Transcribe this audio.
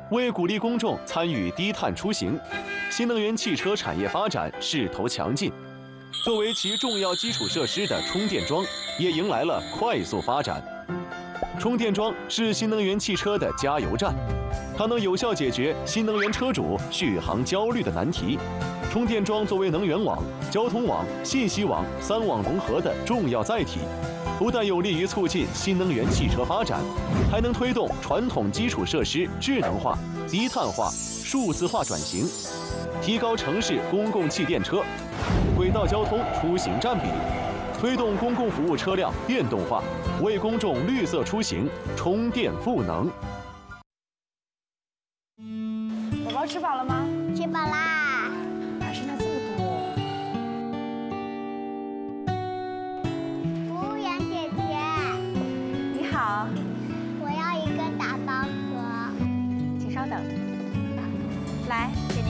为鼓励公众参与低碳出行，新能源汽车产业发展势头强劲。作为其重要基础设施的充电桩，也迎来了快速发展。充电桩是新能源汽车的加油站，它能有效解决新能源车主续航焦虑的难题。充电桩作为能源网、交通网、信息网3网融合的重要载体，不但有利于促进新能源汽车发展，还能推动传统基础设施智能化、低碳化、数字化转型，提高城市公共汽电车、轨道交通出行占比，推动公共服务车辆电动化，为公众绿色出行充电赋能。 宝宝吃饱了吗？ 吃饱啦。 哪剩下这么多？ 服务员姐姐， 你好， 我要一个打包盒。 请稍等。来，给